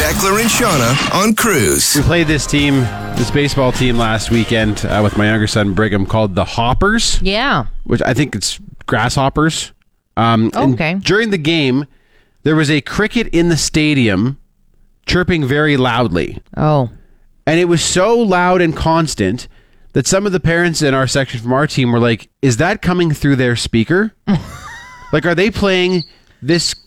Eckler and Shauna on Cruise. We played this baseball team last weekend with my younger son, Brigham, called the Hoppers. Yeah. Which I think it's grasshoppers. Okay. And during the game, there was a cricket in the stadium chirping very loudly. Oh. And it was so loud and constant that some of the parents in our section from our team were like, is that coming through their speaker? Like, are they playing this